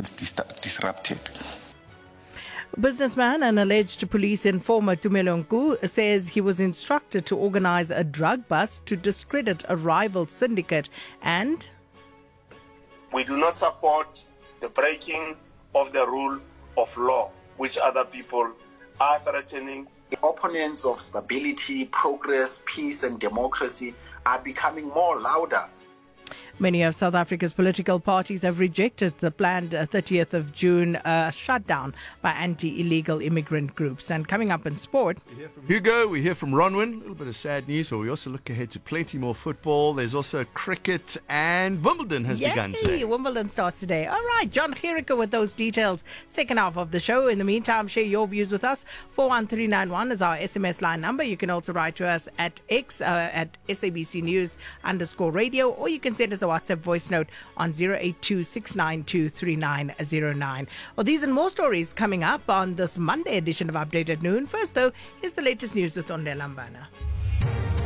gets disrupted. Businessman and alleged police informer Tumelo Nku says he was instructed to organize a drug bust to discredit a rival syndicate and... We do not support the breaking of the rule of law, which other people are threatening. The opponents of stability, progress, peace and democracy are becoming more louder. Many of South Africa's political parties have rejected the planned 30th of June shutdown by anti-illegal immigrant groups. And coming up in sport... We hear from Hugo, we hear from Ronwin. A little bit of sad news, but we also look ahead to plenty more football. There's also cricket, and Wimbledon has begun today. Wimbledon starts today. All right, John Gericke with those details. Second half of the show. In the meantime, share your views with us. 41391 is our SMS line number. You can also write to us at X, at SABC News _radio, or you can send us a WhatsApp voice note on 082-692-3909. Well, these and more stories coming up on this Monday edition of Update at Noon. First, though, here's the latest news with Onde Lambana.